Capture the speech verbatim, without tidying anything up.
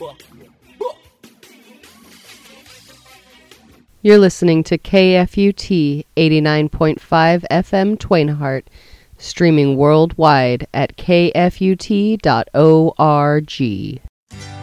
You're listening to K F U T eighty-nine point five F M Twainhart, streaming worldwide at k f u t dot org.